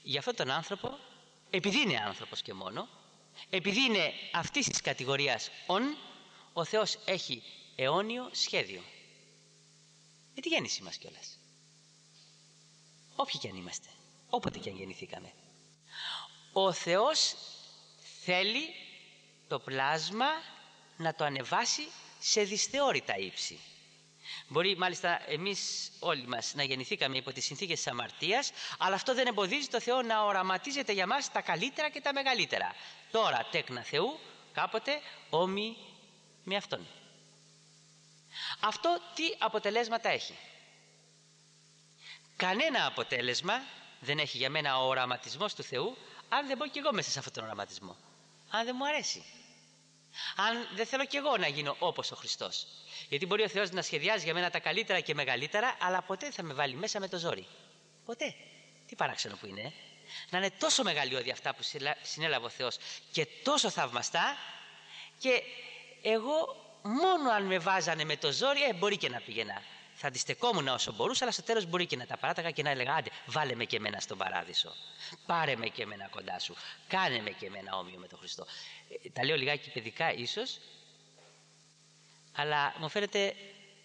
για αυτόν τον άνθρωπο, επειδή είναι άνθρωπος και μόνο, επειδή είναι αυτής της κατηγορίας ο Θεός έχει αιώνιο σχέδιο με τη γέννησή μας κιόλας. Όποιοι κι αν είμαστε, όποτε κι αν γεννηθήκαμε, ο Θεός θέλει το πλάσμα να το ανεβάσει σε δυσθεώρητα ύψη. Μπορεί μάλιστα εμείς όλοι μας να γεννηθήκαμε υπό τις συνθήκες της αμαρτίας, αλλά αυτό δεν εμποδίζει το Θεό να οραματίζεται για μας τα καλύτερα και τα μεγαλύτερα. Τώρα τέκνα Θεού, κάποτε όμοιοι με Αυτόν. Αυτό τι αποτελέσματα έχει? Κανένα αποτέλεσμα δεν έχει για μένα ο οραματισμός του Θεού αν δεν μπω κι εγώ μέσα σε αυτόν τον οραματισμό, αν δεν μου αρέσει, αν δεν θέλω κι εγώ να γίνω όπως ο Χριστός. Γιατί μπορεί ο Θεός να σχεδιάζει για μένα τα καλύτερα και μεγαλύτερα, αλλά ποτέ δεν θα με βάλει μέσα με το ζόρι. Ποτέ. Τι παράξενο που είναι, να είναι τόσο μεγαλειώδη αυτά που συνέλαβε ο Θεός και τόσο θαυμαστά, και εγώ μόνο αν με βάζανε με το ζόρι, μπορεί και να πήγαινα. Θα αντιστεκόμουν όσο μπορούσα, αλλά στο τέλος μπορεί και να τα παράταγα και να έλεγα: άντε, βάλε με και εμένα στον παράδεισο. Πάρε με και εμένα κοντά σου. Κάνε με και εμένα όμοιο με τον Χριστό. Τα λέω λιγάκι παιδικά ίσως, αλλά μου φαίνεται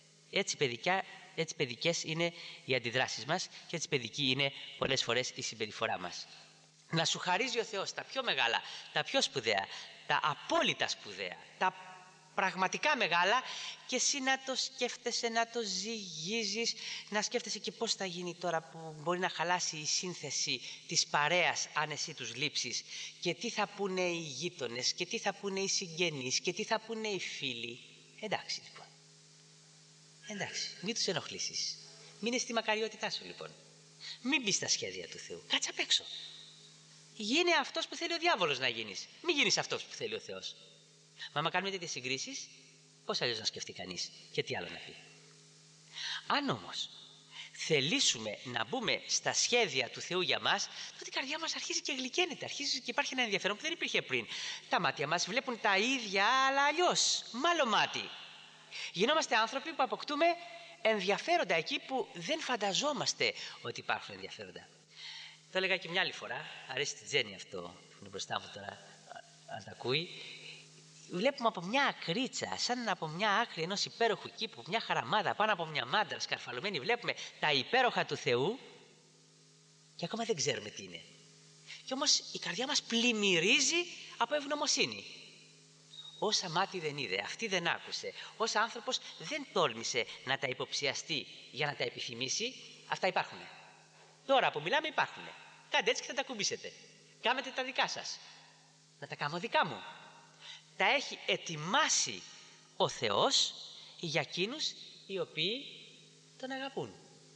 έτσι παιδικές είναι οι αντιδράσεις μας και έτσι παιδική είναι πολλές φορές η συμπεριφορά μας. Να σου χαρίζει ο Θεός τα πιο μεγάλα, τα πιο σπουδαία, τα απόλυτα σπουδαία, τα πραγματικά μεγάλα, και εσύ να το σκέφτεσαι, να το ζυγίζεις, να σκέφτεσαι και πώς θα γίνει τώρα που μπορεί να χαλάσει η σύνθεση της παρέας αν εσύ τους λείψεις, και τι θα πούνε οι γείτονες και τι θα πούνε οι συγγενείς και τι θα πούνε οι φίλοι. Εντάξει λοιπόν, εντάξει, μην τους ενοχλήσεις, μην είναι στη μακαριότητά σου λοιπόν, μην μπεις στα σχέδια του Θεού, κάτσε απ' έξω. Γίνε αυτός που θέλει ο διάβολος να γίνεις, μην γίνεις αυτός που θέλει ο Θεός. Μα άμα κάνουμε τέτοιες συγκρίσεις, πώς αλλιώς να σκεφτεί κανείς και τι άλλο να πει? Αν όμως θελήσουμε να μπούμε στα σχέδια του Θεού για μας, τότε η καρδιά μας αρχίζει και γλυκαίνεται, αρχίζει και υπάρχει ένα ενδιαφέρον που δεν υπήρχε πριν. Τα μάτια μας βλέπουν τα ίδια, αλλά αλλιώς, μάλλον μάτι. Γινόμαστε άνθρωποι που αποκτούμε ενδιαφέροντα εκεί που δεν φανταζόμαστε ότι υπάρχουν ενδιαφέροντα. Το έλεγα και μια άλλη φορά, αρέσει τη Τζέννη αυτό που είναι μπροστά μου τώρα, αν τα ακούει. Βλέπουμε από μια ακρίτσα, σαν από μια άκρη ενός υπέροχου κήπου, μια χαραμάδα πάνω από μια μάντρα σκαρφαλωμένη, βλέπουμε τα υπέροχα του Θεού και ακόμα δεν ξέρουμε τι είναι. Και όμως η καρδιά μας πλημμυρίζει από ευγνωμοσύνη. Όσα μάτι δεν είδε, αυτή δεν άκουσε, όσα άνθρωπος δεν τόλμησε να τα υποψιαστεί για να τα επιθυμήσει, αυτά υπάρχουν. Τώρα που μιλάμε υπάρχουν. Κάντε έτσι και θα τα κουμπίσετε. Κάμετε τα δικά σας. Να τα κάνω δικά μου. Τα έχει ετοιμάσει ο Θεός για εκείνους οι οποίοι τον αγαπούν.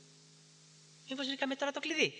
Μήπως βρήκαμε τώρα το κλειδί?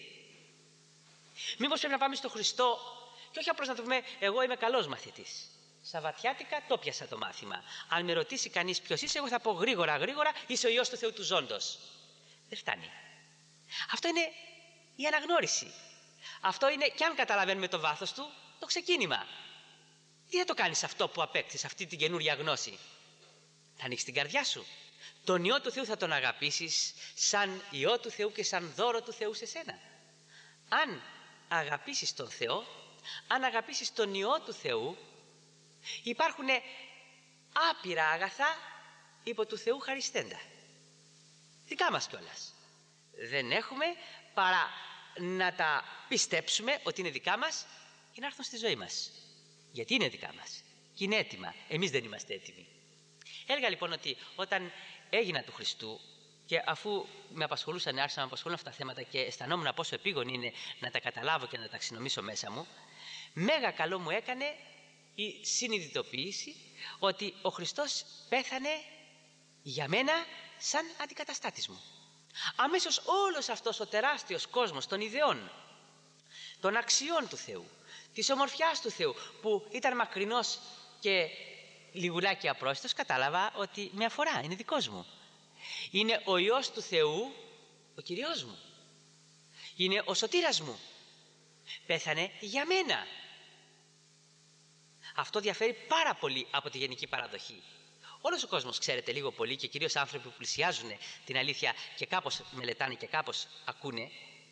Μήπως πρέπει να πάμε στο Χριστό και όχι απλώς να του πούμε εγώ είμαι καλός μαθητής. Σαββατιάτικα το πιάσα το μάθημα. Αν με ρωτήσει κανείς ποιος είσαι, εγώ θα πω γρήγορα είσαι ο Υιός του Θεού του Ζώντος. Δεν φτάνει. Αυτό είναι η αναγνώριση. Αυτό είναι, και αν καταλαβαίνουμε το βάθος του, το ξεκίνημα. Τι θα το κάνεις αυτό που απέκτησες, αυτή την καινούρια γνώση? Θα ανοίξεις την καρδιά σου. Τον Υιό του Θεού θα τον αγαπήσεις σαν Υιό του Θεού και σαν δώρο του Θεού σε σένα. Αν αγαπήσεις τον Θεό, αν αγαπήσεις τον Υιό του Θεού, υπάρχουν άπειρα αγαθά υπό του Θεού χαριστέντα. Δικά μας κιόλας. Δεν έχουμε παρά να τα πιστέψουμε ότι είναι δικά μας και να έρθουν στη ζωή μας. Γιατί είναι δικά μας και είναι έτοιμα. Εμείς δεν είμαστε έτοιμοι. Έλεγα λοιπόν ότι όταν έγινα του Χριστού και αφού με απασχολούσαν, άρχισαν να με απασχολούν αυτά τα θέματα και αισθανόμουν πόσο επίγον είναι να τα καταλάβω και να τα ταξινομήσω μέσα μου, μέγα καλό μου έκανε η συνειδητοποίηση ότι ο Χριστός πέθανε για μένα σαν αντικαταστάτης μου. Αμέσως όλος αυτός ο τεράστιος κόσμος των ιδεών, των αξιών του Θεού, της ομορφιάς του Θεού που ήταν μακρινός και λιγουλάκι απρόσιτος, κατάλαβα ότι με αφορά, είναι δικός μου. Είναι ο Υιός του Θεού, ο Κυριός μου. Είναι ο σωτήρας μου. Πέθανε για μένα. Αυτό διαφέρει πάρα πολύ από τη γενική παραδοχή. Όλος ο κόσμος, ξέρετε, λίγο πολύ, και κυρίως άνθρωποι που πλησιάζουν την αλήθεια και κάπως μελετάνε και κάπως ακούνε,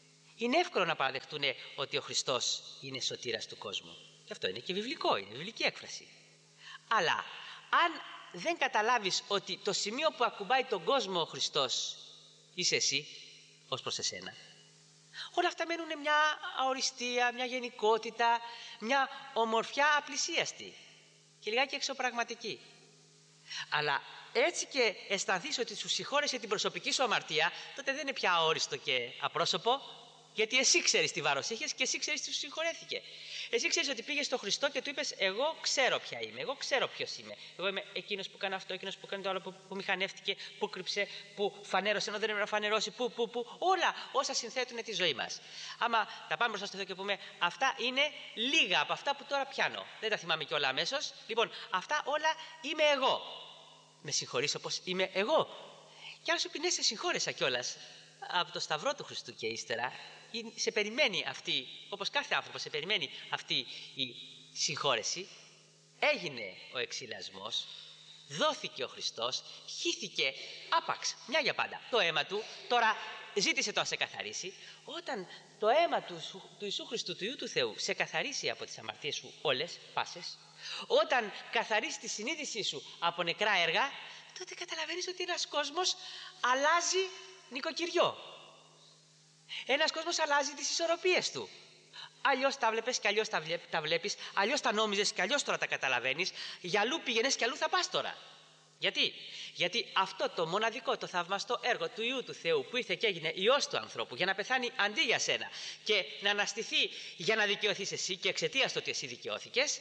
είναι εύκολο να παραδεχτούν ότι ο Χριστός είναι σωτήρας του κόσμου. Και αυτό είναι και βιβλικό, είναι βιβλική έκφραση. Αλλά αν δεν καταλάβεις ότι το σημείο που ακουμπάει τον κόσμο ο Χριστός είσαι εσύ, ως προς εσένα, όλα αυτά μένουν μια αοριστία, μια γενικότητα, μια ομορφιά απλησίαστη και λιγάκι εξωπραγματική. Αλλά έτσι και αισθανθείς ότι σου συγχώρεσε την προσωπική σου αμαρτία, τότε δεν είναι πια αόριστο και απρόσωπο, γιατί εσύ ξέρεις τι βάρος είχες και εσύ ξέρεις τι σου συγχωρέθηκε. Εσύ ξέρεις ότι πήγες στον Χριστό και του είπες: εγώ ξέρω ποια είμαι, εγώ ξέρω ποιος είμαι. Εγώ είμαι εκείνος που κάνει αυτό, εκείνος που κάνει το άλλο, που μηχανεύτηκε, που κρύψε, που φανέρωσε ενώ δεν έπρεπε να φανερώσει, που. Όλα όσα συνθέτουν τη ζωή μας. Άμα τα πάμε μπροστά στο Θεό και πούμε: αυτά είναι λίγα από αυτά που τώρα πιάνω. Δεν τα θυμάμαι κιόλα αμέσως. Λοιπόν, αυτά όλα είμαι εγώ. Με συγχωρείς όπως είμαι εγώ. Και αν σου πει ναι, σε συγχώρεσα κιόλας από το Σταυρό του Χριστού και ύστερα, σε περιμένει αυτή, όπως κάθε άνθρωπο σε περιμένει αυτή η συγχώρεση, έγινε ο εξηλασμός, δόθηκε ο Χριστός, χύθηκε άπαξ, μια για πάντα, το αίμα του. Τώρα ζήτησε το να σε καθαρίσει. Όταν το αίμα του Ιησού Χριστού, του Υιού του Θεού, σε καθαρίσει από τις αμαρτίες σου όλες, πάσες, όταν καθαρίσει τη συνείδησή σου από νεκρά έργα, τότε καταλαβαίνεις ότι ένας κόσμος αλλάζει νοικοκυριό. Ένας κόσμος αλλάζει τις ισορροπίες του. Αλλιώς τα βλέπεις και αλλιώς τα βλέπεις, αλλιώς τα νόμιζες και αλλιώς τώρα τα καταλαβαίνεις. Για αλλού πήγαινες και αλλού θα πας τώρα. Γιατί αυτό το μοναδικό, το θαυμαστό έργο του Υιού του Θεού που ήρθε και έγινε Υιός του ανθρώπου για να πεθάνει αντί για σένα και να αναστηθεί για να δικαιωθείς εσύ και εξαιτίας του ότι εσύ δικαιώθηκες,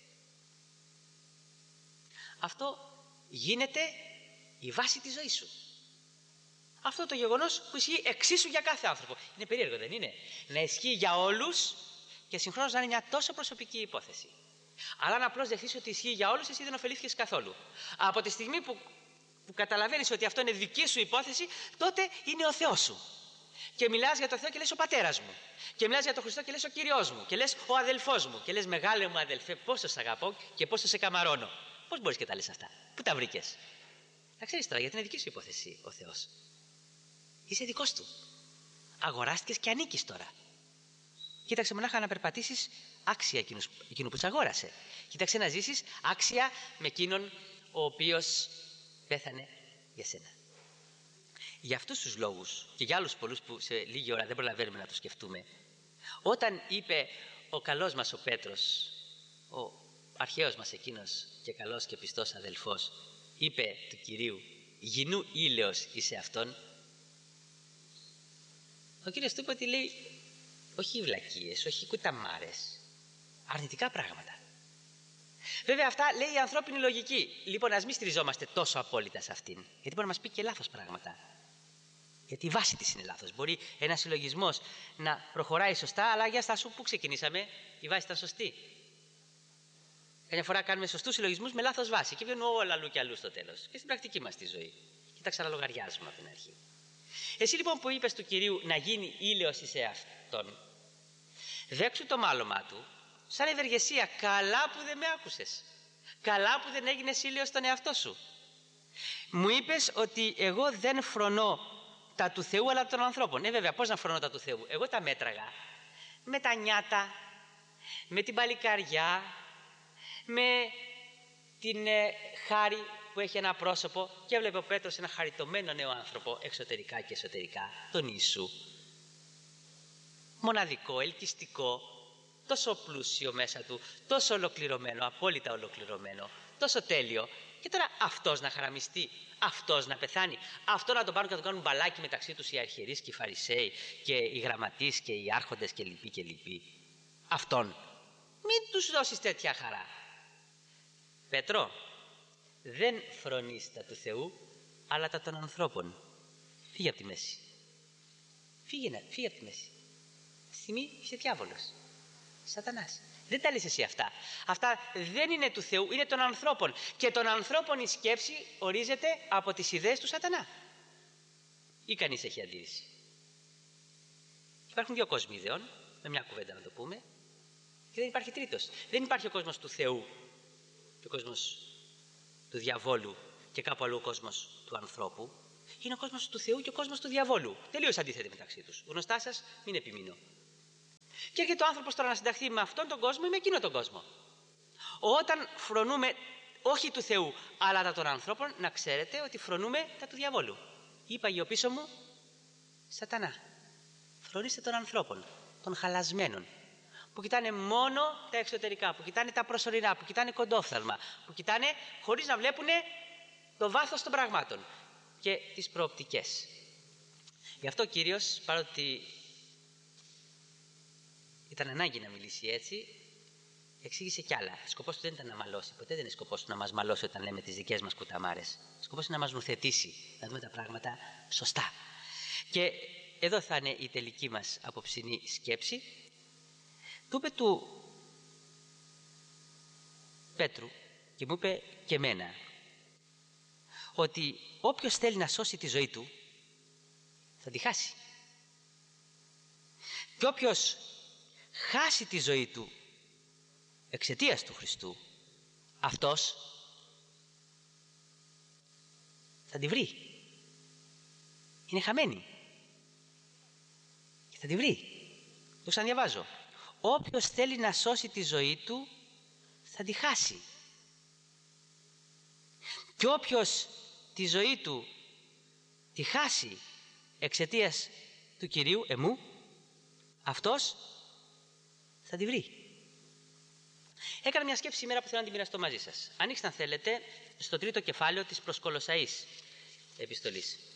αυτό γίνεται η βάση της ζωής σου. Αυτό το γεγονός που ισχύει εξίσου για κάθε άνθρωπο. Είναι περίεργο, δεν είναι? Να ισχύει για όλους και συγχρόνως να είναι μια τόσο προσωπική υπόθεση. Αλλά αν απλώς δεχθείς ότι ισχύει για όλους, εσύ δεν ωφελήθηκες καθόλου. Από τη στιγμή που καταλαβαίνεις ότι αυτό είναι δική σου υπόθεση, τότε είναι ο Θεός σου. Και μιλάς για τον Θεό και λες: ο πατέρας μου. Και μιλάς για τον Χριστό και λες: ο Κυριός μου. Και λες: ο αδελφός μου. Και λες: μεγάλε μου αδελφέ, πόσο σε αγαπώ και πόσο σε καμαρώνω. Πώς μπορείς και τα λες αυτά? Πού τα βρήκες? Τα ξέρεις τώρα, γιατί είναι δική σου υπόθεση ο Θεός. Είσαι δικός του. Αγοράστηκες και ανήκεις τώρα. Κοίταξε μονάχα να περπατήσεις άξια εκείνου που σε αγόρασε. Κοίταξε να ζήσεις άξια με εκείνον ο οποίος πέθανε για σένα. Για αυτούς τους λόγους και για άλλους πολλούς που σε λίγη ώρα δεν προλαβαίνουμε να τους σκεφτούμε, όταν είπε ο καλός μας ο Πέτρος, ο αρχαίος μας εκείνος και καλός και πιστός αδελφός, είπε του Κυρίου: γινού ήλαιος είσαι αυτόν. Ο Κύριος του είπε ότι λέει όχι βλακίες, όχι κουταμάρες, αρνητικά πράγματα. Βέβαια αυτά λέει η ανθρώπινη λογική. Λοιπόν, ας μην στηριζόμαστε τόσο απόλυτα σε αυτήν, γιατί μπορεί να μας πει και λάθος πράγματα. Γιατί η βάση της είναι λάθος. Μπορεί ένας συλλογισμός να προχωράει σωστά, αλλά για στάσου που ξεκινήσαμε, η βάση ήταν σωστή. Καμιά φορά κάνουμε σωστούς συλλογισμούς με λάθος βάση και βγαίνουν όλα αλλού και αλλού στο τέλος. Και στην πρακτική μας τη ζωή. Και τα ξαναλογαριάζουμε από την αρχή. Εσύ λοιπόν που είπες του Κυρίου να γίνει ήλαιος εις εαυτόν, δέξου το μάλωμά του σαν ευεργεσία. Καλά που δεν με άκουσες. Καλά που δεν έγινες ήλαιος στον εαυτό σου. Μου είπες ότι εγώ δεν φρονώ τα του Θεού αλλά των ανθρώπων. Βέβαια, πώς να φρονώ τα του Θεού? Εγώ τα μέτραγα με τα νιάτα, με την παλικαριά, με την χάρη που έχει ένα πρόσωπο, και έβλεπε ο Πέτρος ένα χαριτωμένο νέο άνθρωπο εξωτερικά και εσωτερικά, τον Ιησού, μοναδικό, ελκυστικό, τόσο πλούσιο μέσα του, τόσο ολοκληρωμένο, απόλυτα ολοκληρωμένο, τόσο τέλειο. Και τώρα αυτός να χαραμιστεί, αυτός να πεθάνει, αυτό να τον πάρουν και να τον κάνουν μπαλάκι μεταξύ τους οι αρχιερείς και οι Φαρισαίοι και οι γραμματείς και οι άρχοντες και λοιποί και λοιποί. Αυτόν μην τους δώσεις τέτοια χαρά. Πέτρο, δεν φρονείς τα του Θεού αλλά τα των ανθρώπων. Φύγε από τη μέση. Φύγε από τη μέση. Τη στιγμή είσαι διάβολος, Σατανάς. Δεν τα λες εσύ αυτά. Αυτά δεν είναι του Θεού, είναι των ανθρώπων. Και των ανθρώπων η σκέψη ορίζεται από τις ιδέες του Σατανά. Ή κανείς έχει αντίρρηση? Υπάρχουν δύο κόσμοι ιδεών, με μια κουβέντα να το πούμε, και δεν υπάρχει τρίτος. Δεν υπάρχει ο κόσμος του Θεού και ο κόσμος του διαβόλου και κάπου αλλού ο κόσμος του ανθρώπου. Είναι ο κόσμος του Θεού και ο κόσμος του διαβόλου. Τελείως αντίθετοι μεταξύ τους. Γνωστά σας, μην επιμείνω. Και έρχεται ο άνθρωπος τώρα να συνταχθεί με αυτόν τον κόσμο ή με εκείνον τον κόσμο. Όταν φρονούμε όχι του Θεού, αλλά τα των ανθρώπων, να ξέρετε ότι φρονούμε τα του διαβόλου. Είπα γιο πίσω μου, Σατανά. Φρονήστε των ανθρώπων, των χαλασμένων, που κοιτάνε μόνο τα εξωτερικά, που κοιτάνε τα προσωρινά, που κοιτάνε κοντόφθαλμα, που κοιτάνε χωρίς να βλέπουν το βάθος των πραγμάτων και τις προοπτικές. Γι' αυτό ο Κύριος, παρότι ήταν ανάγκη να μιλήσει έτσι, εξήγησε κι άλλα. Σκοπός του δεν ήταν να μαλώσει. Ποτέ δεν είναι σκοπός του να μας μαλώσει όταν λέμε τις δικές μας κουταμάρες. Σκοπός είναι να μας νουθετήσει, να δούμε τα πράγματα σωστά. Και εδώ θα είναι η τελική μας απόψινή σκέψη. Του είπε του Πέτρου και μου είπε και εμένα ότι όποιος θέλει να σώσει τη ζωή του θα τη χάσει. Και όποιος χάσει τη ζωή του εξαιτίας του Χριστού, αυτός θα τη βρει. Είναι χαμένη και θα τη βρει. Το ξαναδιαβάζω. Όποιος θέλει να σώσει τη ζωή του θα τη χάσει. Και όποιος τη ζωή του τη χάσει εξαιτίας του Κυρίου εμού, αυτός θα τη βρει. Έκανα μια σκέψη σήμερα που θέλω να την μοιραστώ μαζί σας. Ανοίξτε αν θέλετε στο 3ο κεφάλαιο της προς Κολοσσαείς επιστολής.